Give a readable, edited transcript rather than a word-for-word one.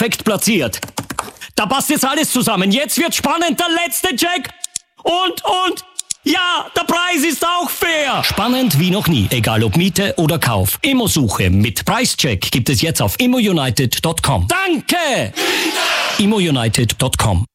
perfekt platziert. Da passt jetzt alles zusammen. Jetzt wird spannend. Der letzte Check. Und... Ja, der Preis ist auch fair. Spannend wie noch nie. Egal ob Miete oder Kauf. Immosuche mit Preischeck gibt es jetzt auf immounited.com. Danke! ImmoUnited.com